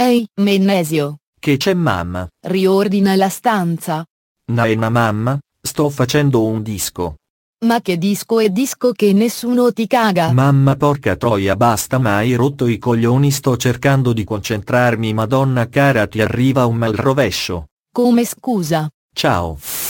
Ehi, Mennesio. Che c'è mamma? Riordina la stanza. Naena mamma, sto facendo un disco. Ma che disco è disco che nessuno ti caga? Mamma porca troia basta ma hai rotto i coglioni sto cercando di concentrarmi madonna cara ti arriva un mal rovescio. Come scusa? Ciao.